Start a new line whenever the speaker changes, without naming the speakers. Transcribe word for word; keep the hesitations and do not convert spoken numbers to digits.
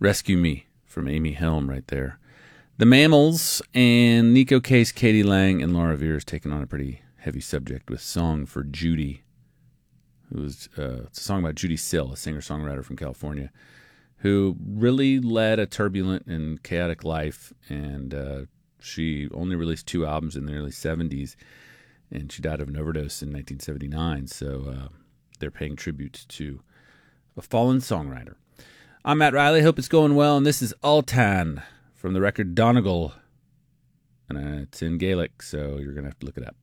Rescue Me from Amy Helm right there. The Mammals and Nico Case, Katie Lang, and Laura Veers taking on a pretty heavy subject with Song for Judy, who's uh, it's a song about Judy Sill, a singer-songwriter from California, who really led a turbulent and chaotic life, and uh, she only released two albums in the early seventies, and she died of an overdose in nineteen seventy-nine, so uh, they're paying tribute to a fallen songwriter. I'm Matt Riley. Hope it's going well, and this is Altan from the record Donegal, and uh, it's in Gaelic, so you're going to have to look it up.